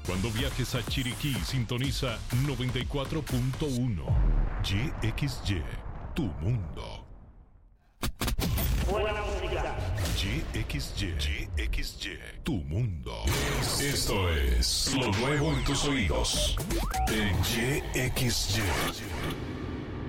Cuando viajes a Chiriquí, sintoniza 94.1. YXY, tu mundo. Buena música. YXY, tu mundo. Esto es lo nuevo en tus oídos. En YXY.